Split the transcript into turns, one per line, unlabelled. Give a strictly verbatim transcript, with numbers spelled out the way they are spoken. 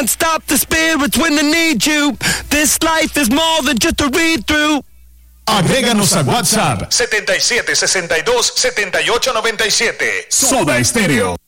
can't stop the spirits when they need you. This life is more than just a read-through.
Agréganos a WhatsApp
setenta y siete, sesenta y dos, setenta y ocho noventa y siete.
Soda Estéreo.